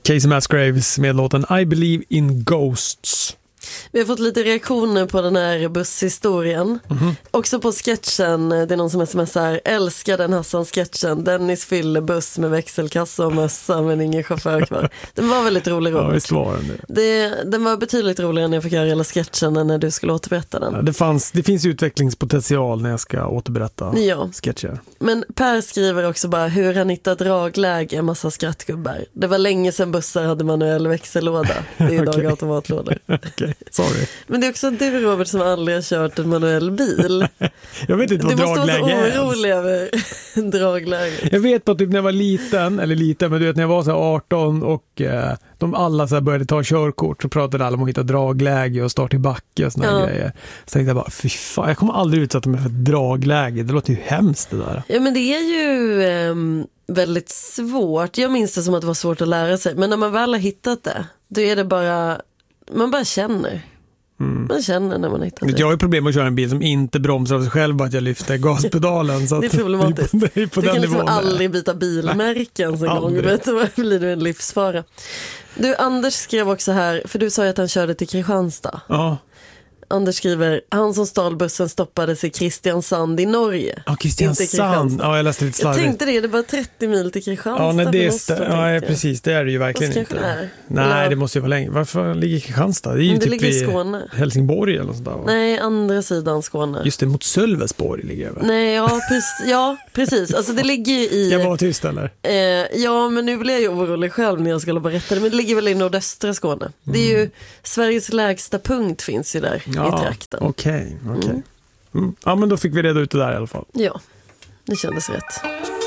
Casey Musgraves med låten I Believe in Ghosts. Vi har fått lite reaktioner på den här busshistorien. Också på sketchen, det är någon som smsar: älskar den Hassan-sketchen. Dennis fyller buss med växelkassa och mössa men ingen chaufför kvar. Den var väldigt rolig, Robert. Ja, visst var den det. Den var betydligt roligare när jag fick höra hela sketchen än när du skulle återberätta den. Ja, det finns utvecklingspotential när jag ska återberätta sketcher. Men Per skriver också bara hur han hittar dragläge, en massa skrattgubbar. Det var länge sedan bussar hade manuell växellåda. Det är idag automatlådor. Okej, sorry. Men det är också du, Robert, som aldrig har kört en manuell bil. Jag vet inte vad dragläge är. Du måste vara så orolig över dragläge. Jag vet på typ när jag var liten, men du vet när jag var så 18 och de alla så här började ta körkort, så pratade alla om att hitta dragläge och start i backe och såna grejer. Så tänkte jag bara, fy fan, jag kommer aldrig utsätta mig för ett dragläge. Det låter ju hemskt det där. Ja, men det är ju väldigt svårt. Jag minns det som att det var svårt att lära sig. Men när man väl har hittat det, då är det bara, man bara känner. Man känner när man hittar det. Jag har ju problem med att köra en bil som inte bromsar av sig själv, bara att jag lyfter gaspedalen. Så det är problematiskt. Det är på du den kan liksom nivån aldrig byta bilmärken så gång. Vet du, vad blir det en livsfara. Du, Anders skrev också här, för du sa ju att han körde till Kristianstad. Ja. Anders skriver, han som stal bussen stoppades i Kristiansand i Norge. Ja, Kristiansand. Ja, jag läste lite slarvigt. Jag tänkte det var 30 mil till Kristianstad. Ja, nej, precis, det är det ju verkligen inte. Nej, det måste ju vara längre. Varför ligger Kristianstad? Det är ju typ ligger i Skåne. Helsingborg eller sånt där, va? Nej, andra sidan Skåne. Just det, mot Sölvesborg ligger det. Nej, precis. Alltså det ligger ju i... Jag var tyst eller? Ja, men nu blir jag ju orolig själv när jag skulle berätta det. Men det ligger väl i nordöstra Skåne. Det är ju Sveriges lägsta punkt finns ju där. Ja, i trakten. Okej. Ja, men då fick vi reda ut det där i alla fall. Ja, det kändes rätt.